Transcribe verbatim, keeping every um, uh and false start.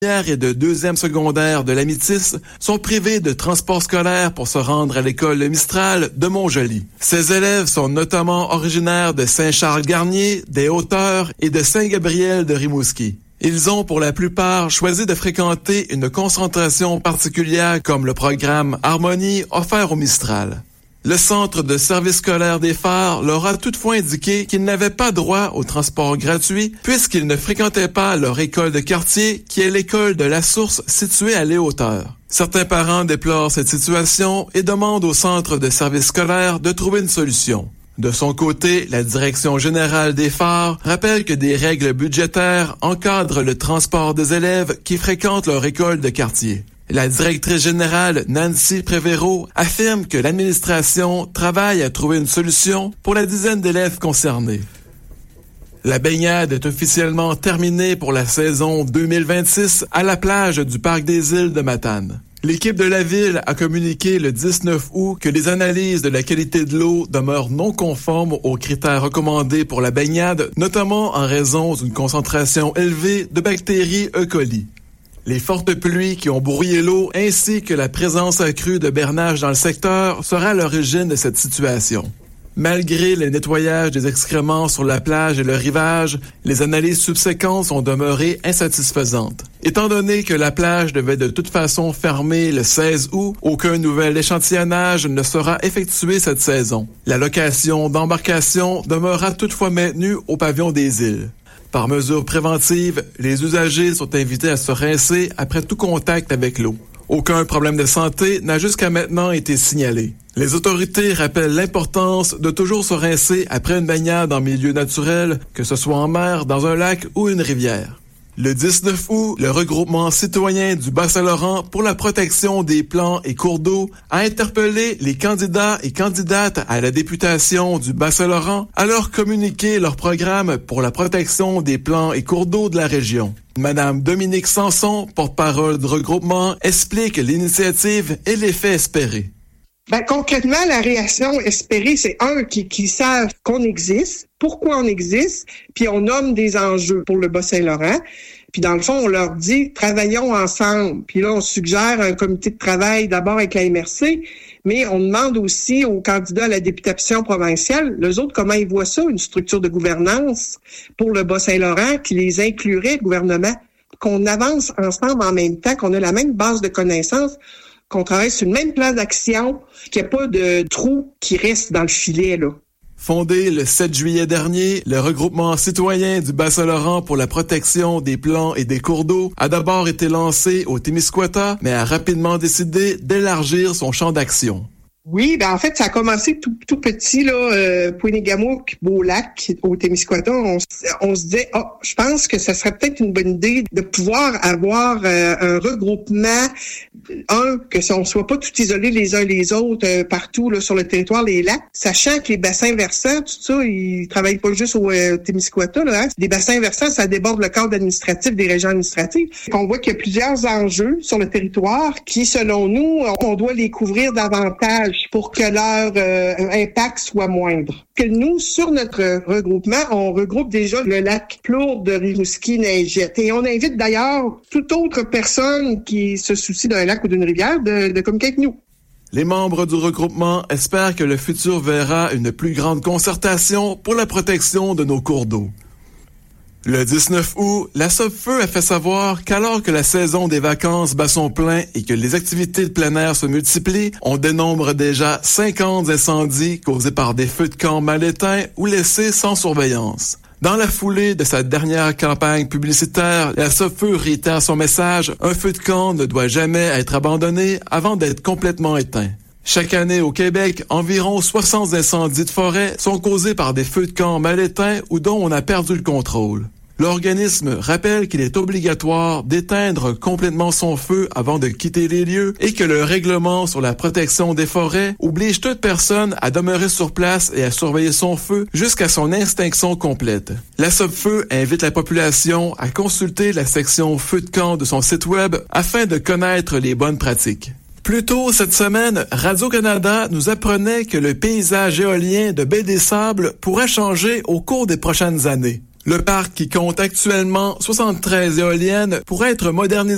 et de deuxième secondaire de l'Amitis sont privés de transport scolaire pour se rendre à l'école Mistral de Montjoly. Ces élèves sont notamment originaires de Saint-Charles-Garnier, des Hauteurs et de Saint-Gabriel de Rimouski. Ils ont pour la plupart choisi de fréquenter une concentration particulière comme le programme Harmonie offert au Mistral. Le centre de service scolaire des Phares leur a toutefois indiqué qu'ils n'avaient pas droit au transport gratuit puisqu'ils ne fréquentaient pas leur école de quartier qui est l'école de la Source située à Les Hauteurs. Certains parents déplorent cette situation et demandent au centre de service scolaire de trouver une solution. De son côté, la direction générale des Phares rappelle que des règles budgétaires encadrent le transport des élèves qui fréquentent leur école de quartier. La directrice générale, Nancy Prévéraud, affirme que l'administration travaille à trouver une solution pour la dizaine d'élèves concernés. La baignade est officiellement terminée pour la saison deux mille vingt-six à la plage du Parc des Îles de Matane. L'équipe de la ville a communiqué le dix-neuf août que les analyses de la qualité de l'eau demeurent non conformes aux critères recommandés pour la baignade, notamment en raison d'une concentration élevée de bactéries E. coli. Les fortes pluies qui ont brouillé l'eau ainsi que la présence accrue de bernages dans le secteur sera à l'origine de cette situation. Malgré le nettoyage des excréments sur la plage et le rivage, les analyses subséquentes sont demeurées insatisfaisantes. Étant donné que la plage devait de toute façon fermer le seize août, aucun nouvel échantillonnage ne sera effectué cette saison. La location d'embarcation demeurera toutefois maintenue au pavillon des îles. Par mesure préventive, les usagers sont invités à se rincer après tout contact avec l'eau. Aucun problème de santé n'a jusqu'à maintenant été signalé. Les autorités rappellent l'importance de toujours se rincer après une baignade en milieu naturel, que ce soit en mer, dans un lac ou une rivière. Le dix-neuf août, le regroupement citoyen du Bas-Saint-Laurent pour la protection des plans et cours d'eau a interpellé les candidats et candidates à la députation du Bas-Saint-Laurent à leur communiquer leur programme pour la protection des plans et cours d'eau de la région. Madame Dominique Sanson, porte-parole du regroupement, explique l'initiative et l'effet espéré. Ben, concrètement, la réaction espérée, c'est un, qui, qui savent qu'on existe, pourquoi on existe, puis on nomme des enjeux pour le Bas-Saint-Laurent. Puis dans le fond, on leur dit, travaillons ensemble. Puis là, on suggère un comité de travail d'abord avec la M R C, mais on demande aussi aux candidats à la députation provinciale, les autres, comment ils voient ça, une structure de gouvernance pour le Bas-Saint-Laurent qui les inclurait, le gouvernement, qu'on avance ensemble en même temps, qu'on a la même base de connaissances, qu'on travaille sur le même plan d'action, qu'il n'y a pas de trou qui reste dans le filet, là. Fondé le sept juillet dernier, le regroupement citoyen du Bas-Saint-Laurent pour la protection des plans et des cours d'eau a d'abord été lancé au Témiscouata, mais a rapidement décidé d'élargir son champ d'action. Oui, ben en fait, ça a commencé tout, tout petit, là, euh, Pointe-Gamouk, Beau-Lac, au Témiscouata. On, on se disait, oh, je pense que ça serait peut-être une bonne idée de pouvoir avoir euh, un regroupement, un, que si on soit pas tout isolés les uns les autres euh, partout là sur le territoire, les lacs, sachant que les bassins versants, tout ça, ils travaillent pas juste au euh, Témiscouata, là, hein. Les bassins versants, ça déborde le cadre administratif des régions administratives. On voit qu'il y a plusieurs enjeux sur le territoire qui, selon nous, on doit les couvrir davantage pour que leur euh, impact soit moindre. Que nous, sur notre regroupement, on regroupe déjà le lac Plourde de Rimouski-Neigette. Et on invite d'ailleurs toute autre personne qui se soucie d'un lac ou d'une rivière de, de communiquer avec nous. Les membres du regroupement espèrent que le futur verra une plus grande concertation pour la protection de nos cours d'eau. Le dix-neuf août, la Sopfeu a fait savoir qu'alors que la saison des vacances bat son plein et que les activités de plein air se multiplient, on dénombre déjà cinquante incendies causés par des feux de camp mal éteints ou laissés sans surveillance. Dans la foulée de sa dernière campagne publicitaire, la Sopfeu réitère son message « Un feu de camp ne doit jamais être abandonné avant d'être complètement éteint ». Chaque année au Québec, environ soixante incendies de forêt sont causés par des feux de camp mal éteints ou dont on a perdu le contrôle. L'organisme rappelle qu'il est obligatoire d'éteindre complètement son feu avant de quitter les lieux et que le règlement sur la protection des forêts oblige toute personne à demeurer sur place et à surveiller son feu jusqu'à son extinction complète. La Sopfeu invite la population à consulter la section feu de camp de son site web afin de connaître les bonnes pratiques. Plus tôt cette semaine, Radio-Canada nous apprenait que le paysage éolien de Baie-des-Sables pourrait changer au cours des prochaines années. Le parc, qui compte actuellement soixante-treize éoliennes, pourrait être modernisé